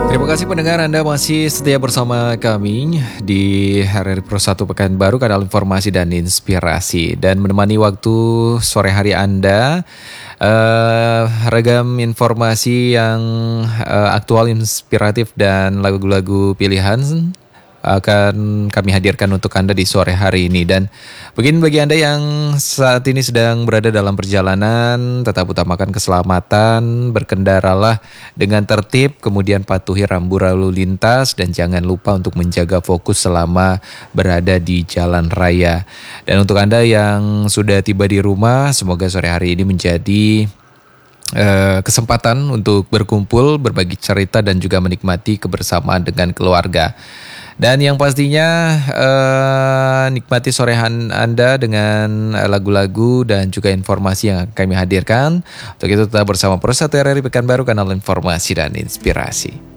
Terima kasih pendengar Anda masih setia bersama kami di RRI Pro 1 Pekanbaru, kanal informasi dan inspirasi, dan menemani waktu sore hari Anda, ragam informasi yang aktual, inspiratif dan lagu-lagu pilihan akan kami hadirkan untuk Anda di sore hari ini. Dan begini, bagi Anda yang saat ini sedang berada dalam perjalanan, tetap utamakan keselamatan, berkendaralah dengan tertib, kemudian patuhi rambu lalu lintas, dan jangan lupa untuk menjaga fokus selama berada di jalan raya. Dan untuk Anda yang sudah tiba di rumah, semoga sore hari ini menjadi kesempatan untuk berkumpul, berbagi cerita, dan juga menikmati kebersamaan dengan keluarga. Dan yang pastinya nikmati sorehan Anda dengan lagu-lagu dan juga informasi yang kami hadirkan. Untuk itu tetap bersama Pro 1 RRI Pekanbaru, kanal informasi dan inspirasi.